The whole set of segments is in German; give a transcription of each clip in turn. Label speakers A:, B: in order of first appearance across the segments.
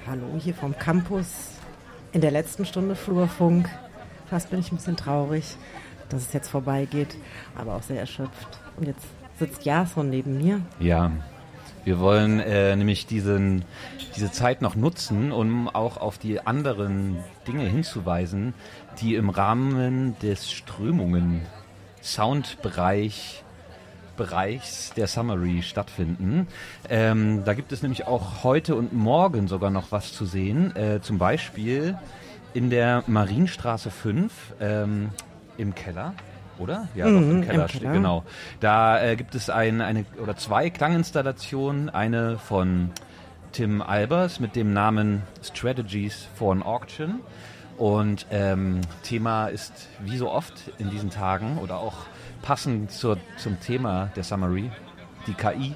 A: Hallo, hier vom Campus in der letzten Stunde Flurfunk. Fast bin ich ein bisschen traurig, dass es jetzt vorbeigeht, aber auch sehr erschöpft. Und jetzt sitzt Jason neben mir.
B: Ja, wir wollen nämlich diese Zeit noch nutzen, um auch auf die anderen Dinge hinzuweisen, die im Rahmen des Strömungen Soundbereichs der Summary stattfinden. Da gibt es nämlich auch heute und morgen sogar noch was zu sehen. Zum Beispiel in der Marienstraße 5 im Keller. Oder? Ja, doch, im Keller steht, genau. Da gibt es eine oder zwei Klanginstallationen. Eine von Tim Albers mit dem Namen Strategies for an Auction. Und Thema ist, wie so oft in diesen Tagen oder auch passend zum Thema der Summary, die KI.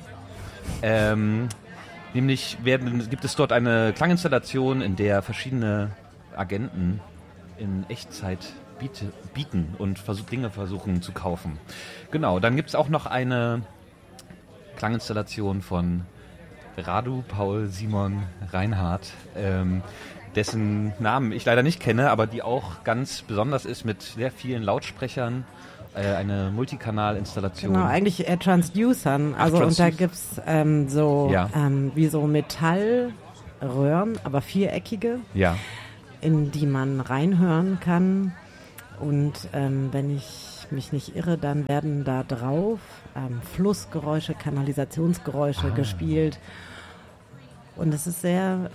B: Nämlich gibt es dort eine Klanginstallation, in der verschiedene Agenten in Echtzeit bieten und Dinge versuchen zu kaufen. Genau, dann gibt es auch noch eine Klanginstallation von Radu Paul Simon Reinhardt, dessen Namen ich leider nicht kenne, aber die auch ganz besonders ist mit sehr vielen Lautsprechern. Eine Multikanalinstallation.
A: Genau, eigentlich Transducern. Also und da gibt es wie so Metallröhren, aber viereckige, in die man reinhören kann. Und wenn ich mich nicht irre, dann werden da drauf Flussgeräusche, Kanalisationsgeräusche gespielt. Und es ist sehr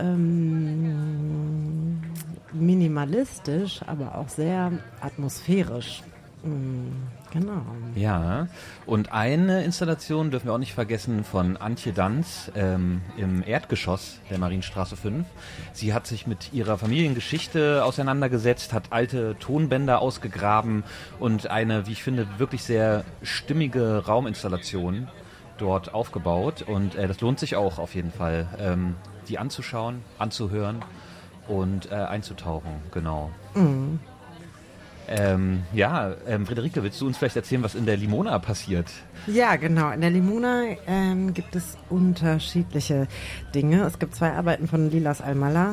A: minimalistisch, aber auch sehr atmosphärisch. Genau.
B: Ja, und eine Installation dürfen wir auch nicht vergessen von Antje Danz im Erdgeschoss der Marienstraße 5. Sie hat sich mit ihrer Familiengeschichte auseinandergesetzt, hat alte Tonbänder ausgegraben und eine, wie ich finde, wirklich sehr stimmige Rauminstallation dort aufgebaut. Und das lohnt sich auch auf jeden Fall, die anzuschauen, anzuhören und einzutauchen. Genau.
A: Mhm.
B: Friederike, willst du uns vielleicht erzählen, was in der Limona passiert?
A: Ja, genau. In der Limona gibt es unterschiedliche Dinge. Es gibt 2 Arbeiten von Lilas Al-Mallah.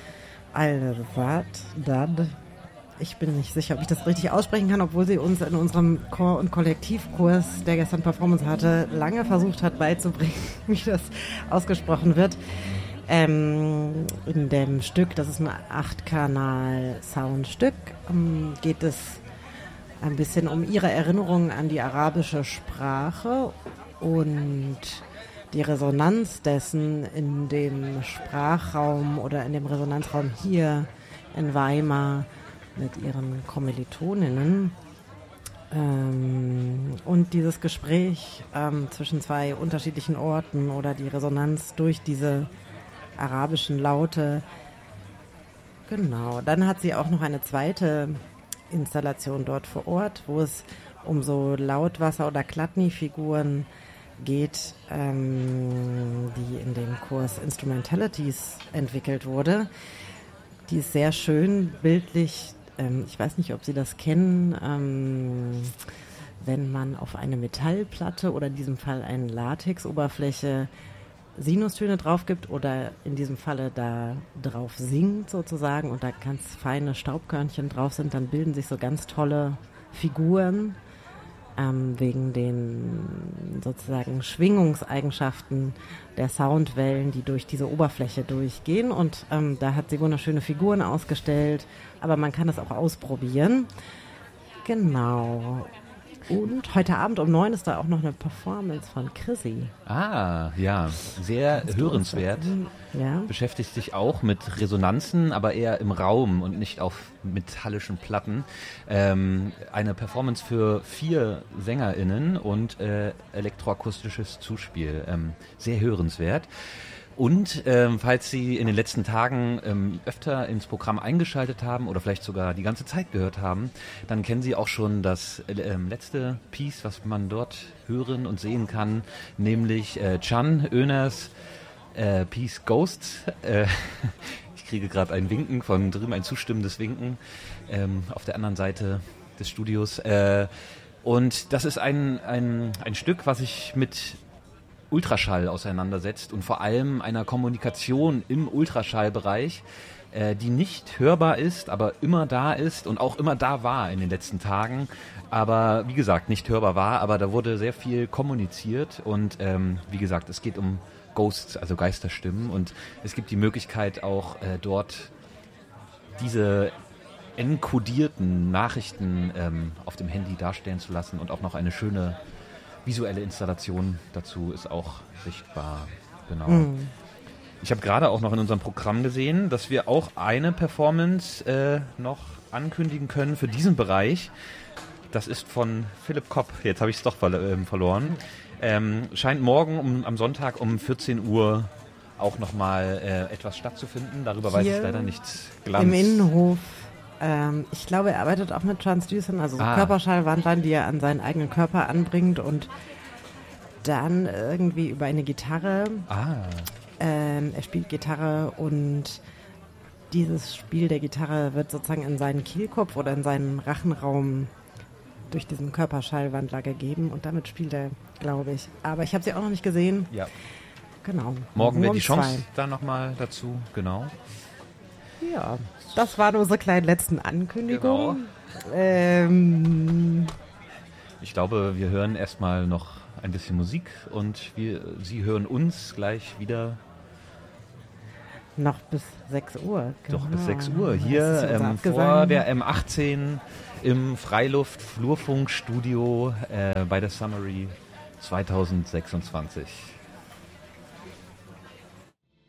A: Al-Wadad. Ich bin nicht sicher, ob ich das richtig aussprechen kann, obwohl sie uns in unserem Chor- und Kollektivkurs, der gestern Performance hatte, lange versucht hat beizubringen, wie das ausgesprochen wird. In dem Stück, das ist ein 8-Kanal-Soundstück, geht es ein bisschen um ihre Erinnerungen an die arabische Sprache und die Resonanz dessen in dem Sprachraum oder in dem Resonanzraum hier in Weimar mit ihren Kommilitoninnen. Und dieses Gespräch zwischen 2 unterschiedlichen Orten oder die Resonanz durch diese arabischen Laute. Genau. Dann hat sie auch noch eine zweite Installation dort vor Ort, wo es um so Lautwasser- oder Chladni-Figuren geht, die in dem Kurs Instrumentalities entwickelt wurde. Die ist sehr schön bildlich. Ich weiß nicht, ob Sie das kennen. Wenn man auf eine Metallplatte oder in diesem Fall eine Latexoberfläche Sinustöne drauf gibt oder in diesem Falle da drauf singt sozusagen und da ganz feine Staubkörnchen drauf sind, dann bilden sich so ganz tolle Figuren wegen den sozusagen Schwingungseigenschaften der Soundwellen, die durch diese Oberfläche durchgehen. Und da hat sie wunderschöne Figuren ausgestellt, aber man kann es auch ausprobieren. Genau. Und heute Abend um 9 ist da auch noch eine Performance von Chrissy.
B: Ah, ja, sehr hörenswert.
A: Ja.
B: Beschäftigt sich auch mit Resonanzen, aber eher im Raum und nicht auf metallischen Platten. Eine Performance für 4 SängerInnen und elektroakustisches Zuspiel. Sehr hörenswert. Und falls Sie in den letzten Tagen öfter ins Programm eingeschaltet haben oder vielleicht sogar die ganze Zeit gehört haben, dann kennen Sie auch schon das letzte Piece, was man dort hören und sehen kann, nämlich Can Öners Piece Ghosts. Ich kriege gerade ein Winken von drüben, ein zustimmendes Winken auf der anderen Seite des Studios. Und das ist ein Stück, was ich mit Ultraschall auseinandersetzt und vor allem einer Kommunikation im Ultraschallbereich, die nicht hörbar ist, aber immer da ist und auch immer da war in den letzten Tagen. Aber wie gesagt, nicht hörbar war, aber da wurde sehr viel kommuniziert und wie gesagt, es geht um Ghosts, also Geisterstimmen, und es gibt die Möglichkeit auch dort diese enkodierten Nachrichten auf dem Handy darstellen zu lassen, und auch noch eine schöne visuelle Installation dazu ist auch sichtbar. Genau. Ich habe gerade auch noch in unserem Programm gesehen, dass wir auch eine Performance noch ankündigen können für diesen Bereich. Das ist von Philipp Kopp. Jetzt habe ich es doch verloren. Scheint morgen am Sonntag um 14 Uhr auch nochmal etwas stattzufinden. Darüber weiß ich leider nichts.
A: Im Innenhof. Ich glaube, er arbeitet auch mit Transducern, also so Körperschallwandlern, die er an seinen eigenen Körper anbringt und dann irgendwie über eine Gitarre. Er spielt Gitarre und dieses Spiel der Gitarre wird sozusagen in seinen Kehlkopf oder in seinen Rachenraum durch diesen Körperschallwandler gegeben und damit spielt er, glaube ich. Aber ich habe sie auch noch nicht gesehen.
B: Ja.
A: Genau.
B: Morgen wäre die Chance da nochmal dazu, genau.
A: Ja, das waren unsere kleinen letzten Ankündigungen.
B: Genau. Ich glaube, wir hören erstmal noch ein bisschen Musik und Sie hören uns gleich wieder.
A: Noch bis 6 Uhr.
B: Genau. Doch, bis 6 Uhr. Hier vor der M18 im Freiluft-Flurfunkstudio bei der Summery 2026.